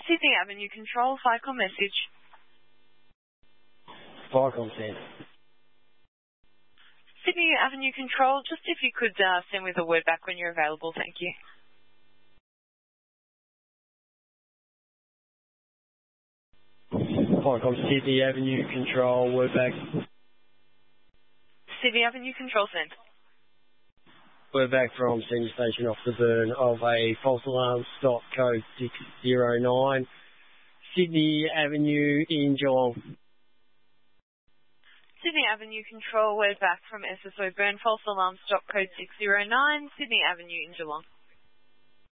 Sydney Avenue Control, FICOM message. FICOM sent. Sydney Avenue Control, just if you could send with a word back when you're available, thank you. FICOM Sydney Avenue Control, word back. Sydney Avenue Control, sent. We're back from Senior Station off the burn of a false alarm, stock code 609, Sydney Avenue in Geelong. Sydney Avenue Control, we're back from SSO burn, false alarm, stock code 609, Sydney Avenue in Geelong.